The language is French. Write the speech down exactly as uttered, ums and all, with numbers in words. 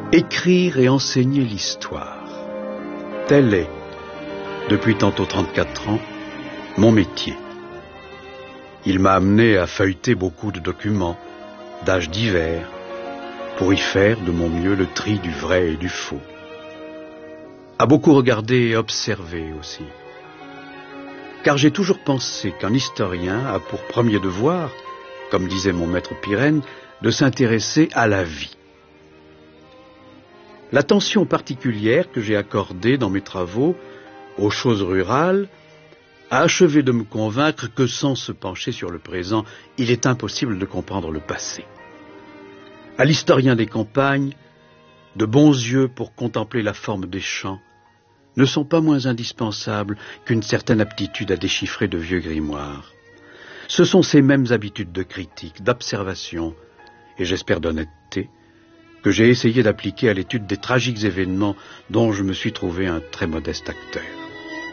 Écrire et enseigner l'histoire. Tel est, depuis tantôt trente-quatre ans, mon métier. Il m'a amené à feuilleter beaucoup de documents, d'âges divers, pour y faire de mon mieux le tri du vrai et du faux. À beaucoup regarder et observer aussi. Car j'ai toujours pensé qu'un historien a pour premier devoir, comme disait mon maître Pirenne, de s'intéresser à la vie. L'attention particulière que j'ai accordée dans mes travaux aux choses rurales a achevé de me convaincre que sans se pencher sur le présent, il est impossible de comprendre le passé. À l'historien des campagnes, de bons yeux pour contempler la forme des champs ne sont pas moins indispensables qu'une certaine aptitude à déchiffrer de vieux grimoires. Ce sont ces mêmes habitudes de critique, d'observation et j'espère d'honnêteté que j'ai essayé d'appliquer à l'étude des tragiques événements dont je me suis trouvé un très modeste acteur.